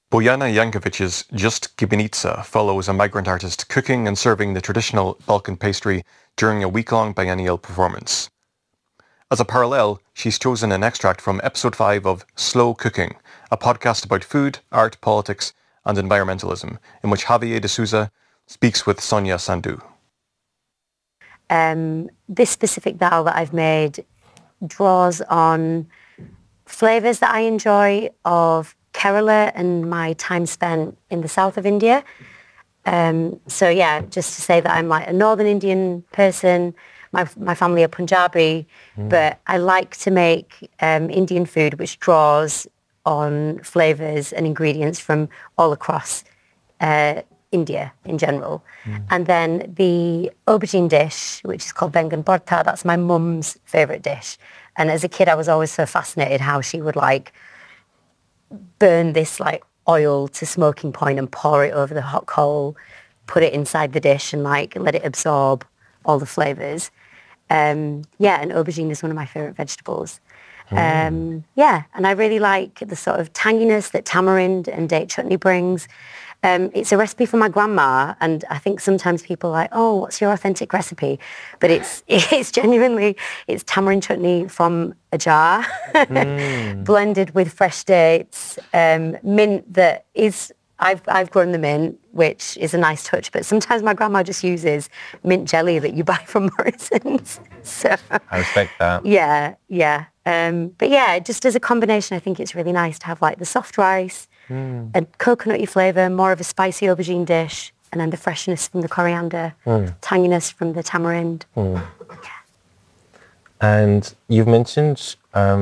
Bojana Jankovic's Just Gibanica follows a migrant artist cooking and serving the traditional Balkan pastry during a week-long biennial performance. As a parallel, she's chosen an extract from episode 5 of Slow Cooking, a podcast about food, art, politics, and environmentalism, in which Javier de Souza speaks with Sonia Sandu. This specific dal that I've made draws on flavours that I enjoy of Kerala and my time spent in the south of India. So yeah, just to say that I'm like a northern Indian person. My family are Punjabi, but I like to make Indian food which draws on flavours and ingredients from all across India in general. And then the aubergine dish, which is called Bengan Bharta, that's my mum's favourite dish. And as a kid, I was always so fascinated how she would like burn this like oil to smoking point and pour it over the hot coal, put it inside the dish and like let it absorb all the flavours. And aubergine is one of my favourite vegetables. And I really like the sort of tanginess that tamarind and date chutney brings. It's a recipe from my grandma, and I think sometimes people are like, oh, what's your authentic recipe? But it's genuinely, it's tamarind chutney from a jar, blended with fresh dates, mint that is, I've grown the mint, which is a nice touch, but sometimes my grandma just uses mint jelly that you buy from Morrison's. So I respect that. Yeah. But yeah, just as a combination, I think it's really nice to have like the soft rice, a coconutty flavour, more of a spicy aubergine dish, and then the freshness from the coriander, tanginess from the tamarind. Yeah. And you've mentioned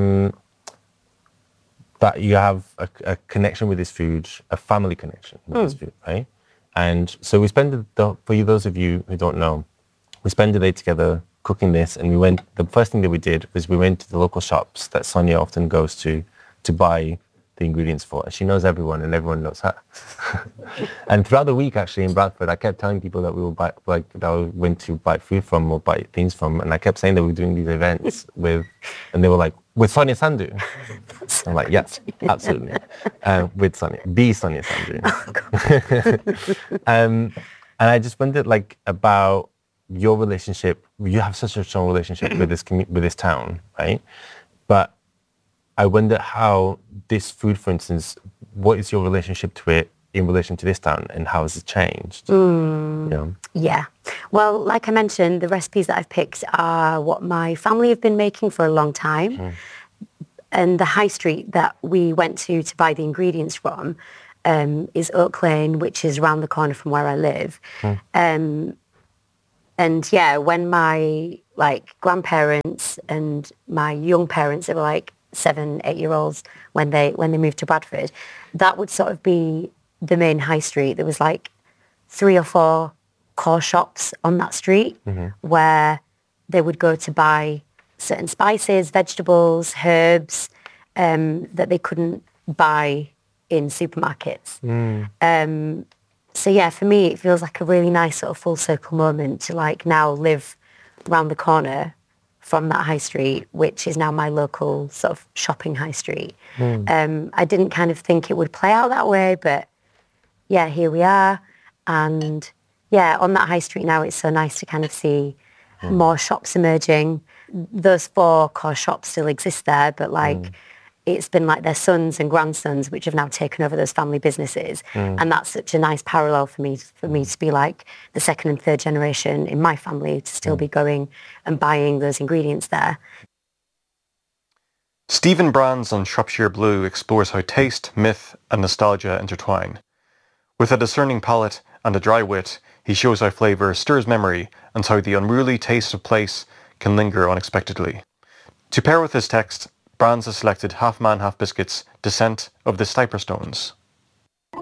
that you have a connection with this food, a family connection with this food, right? And so we spend, for those of you who don't know, we spend the day together cooking this, and the first thing that we did was we went to the local shops that Sonia often goes to buy the ingredients for. And she knows everyone, and everyone knows her. And throughout the week, actually, in Bradford, I kept telling people that we will buy, like, that we went to buy food from or buy things from, and I kept saying that we were doing these events with, and they were like, with Sonia Sandu. I'm like, yes, absolutely. With Sonia, the Sonia Sandu. Oh, and I just wondered, like, about your relationship. You have such a strong relationship with this town, right? But I wonder how this food, for instance, what is your relationship to it in relation to this town, and how has it changed? Yeah. Well, like I mentioned, the recipes that I've picked are what my family have been making for a long time. And the high street that we went to buy the ingredients from is Oak Lane, which is around the corner from where I live. And yeah, when my like grandparents and my young parents, they were like 7, 8-year-olds when they moved to Bradford, that would sort of be the main high street. There was like 3 or 4 core shops on that street where they would go to buy certain spices, vegetables, herbs that they couldn't buy in supermarkets. So yeah, for me, it feels like a really nice sort of full circle moment to like now live around the corner from that high street, which is now my local sort of shopping high street. I didn't kind of think it would play out that way, but yeah, here we are. And yeah, on that high street now, it's so nice to kind of see more shops emerging. Those 4 core shops still exist there, but like it's been like their sons and grandsons which have now taken over those family businesses. And that's such a nice parallel for me to be like the 2nd and 3rd generation in my family to still be going and buying those ingredients there. Stephen Brands on Shropshire Blue explores how taste, myth and nostalgia intertwine. With a discerning palate and a dry wit, he shows how flavour stirs memory and how the unruly taste of place can linger unexpectedly. To pair with his text, Brands has selected Half Man, Half Biscuit's Descent of the Stiper Stones.